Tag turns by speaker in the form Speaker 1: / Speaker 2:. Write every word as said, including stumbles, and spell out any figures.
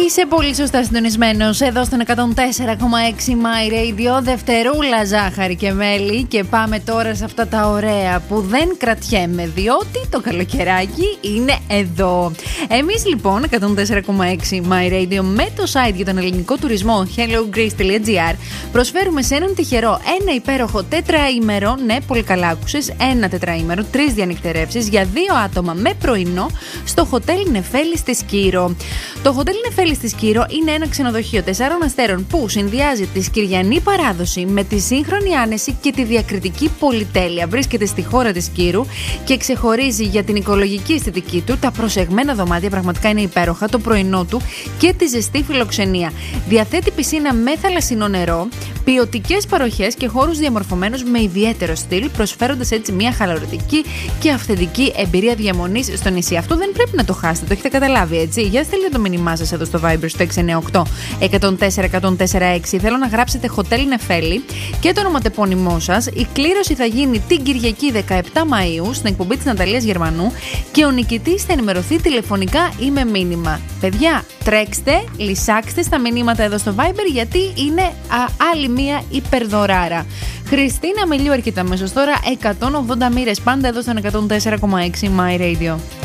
Speaker 1: Είσαι πολύ σωστά συντονισμένος εδώ στον εκατόν τέσσερα κόμμα έξι My Radio. Δευτερούλα, ζάχαρη και μέλι. Και πάμε τώρα σε αυτά τα ωραία που δεν κρατιέμαι, διότι το καλοκαιράκι είναι εδώ. Εμείς λοιπόν, εκατόν τέσσερα κόμμα έξι My Radio, με το site για τον ελληνικό τουρισμό hellogreece.gr, προσφέρουμε σε έναν τυχερό ένα υπέροχο τετραήμερο. Ναι, πολύ καλά άκουσες. Ένα τετραήμερο, τρεις διανυκτερεύσεις για δύο άτομα με πρωινό στο Hotel Νεφέλη στη Σκύρο. Το Hotel Νεφέλη στη Σκύρο είναι ένα ξενοδοχείο τεσσάρων αστέρων που συνδυάζει τη σκυριανή παράδοση με τη σύγχρονη άνεση και τη διακριτική πολυτέλεια. Βρίσκεται στη χώρα της Σκύρου και ξεχωρίζει για την οικολογική αισθητική του, τα προσεγμένα δωμάτια, πραγματικά είναι υπέροχα, το πρωινό του και τη ζεστή φιλοξενία. Διαθέτει πισίνα με θαλασσινό νερό, ποιοτικές παροχές και χώρους διαμορφωμένους με ιδιαίτερο στυλ, προσφέροντας έτσι μια χαλαρωτική και αυθεντική εμπειρία διαμονής στο νησί. Αυτό δεν πρέπει να το χάσετε, το έχετε καταλάβει, έτσι. Για στείλτε το μήνυμά σας εδώ στο Viber στο έξι εννιά οκτώ εκατόν τέσσερα εκατόν τέσσερα έξι. Θέλω να γράψετε Hotel Νεφέλη και το ονοματεπώνυμό σας. Η κλήρωση θα γίνει την Κυριακή δεκαεπτά Μαΐου στην εκπομπή της Ναταλίας Γερμανού και ο νικητής θα ενημερωθεί τηλεφωνικά ή με μήνυμα. Παιδιά, τρέξτε, λυσάξτε στα μηνύματα εδώ στο Viber, γιατί είναι α, άλλη μία υπερδωράρα. Χριστίνα Μελιού έρχεται αμέσως τώρα, εκατόν ογδόντα μοίρες πάντα εδώ στον εκατόν τέσσερα κόμμα έξι My Radio.